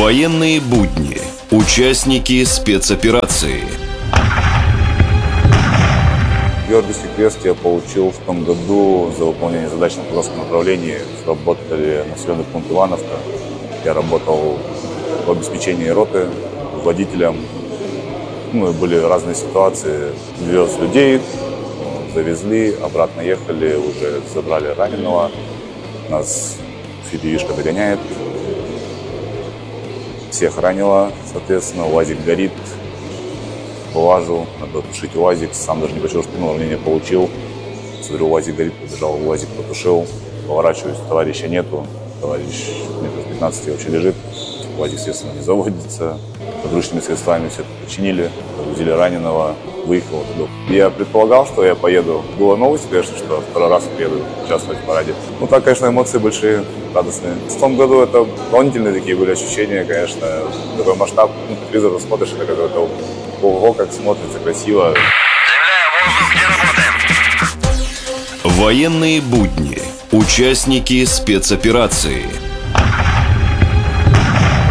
Военные будни. Участники спецоперации. Георгиевский крест я получил в том году за выполнение задач на Курганском направлении. Работали населенный пункт Ивановка. Я работал в обеспечении роты, водителем. Были разные ситуации. Вез людей, завезли, обратно ехали, уже забрали раненого. Нас фидеишка догоняет. Всех ранило, соответственно, УАЗик горит. Вылажу, надо тушить УАЗик, сам даже не почувствовал, что уравнение получил. Смотрю, УАЗик горит, побежал, УАЗик потушил. Поворачиваюсь, товарища нету, товарищ метров 15 вообще лежит. УАЗик, естественно, не заводится. Подручными средствами все это починили, погрузили раненого, выехал туда. Я предполагал, что я поеду. Была новость, конечно, что второй раз приеду участвовать в параде. Так, конечно, эмоции большие, радостные. В том году это дополнительные такие были ощущения, конечно. Такой масштаб, по телевизору смотришь, это какой-то ого, как смотрится красиво. Заявляю воздух, где работаем? Военные будни. Участники спецоперации.